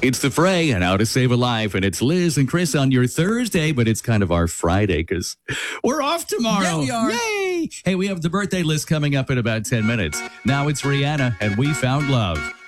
It's the Fray and How to Save a Life, and it's Liz and Chris on your Thursday, but it's kind of our Friday because we're off tomorrow. Yeah, we are. Yay! Hey, we have the birthday list coming up in about 10 minutes. Now it's Rihanna and We Found Love.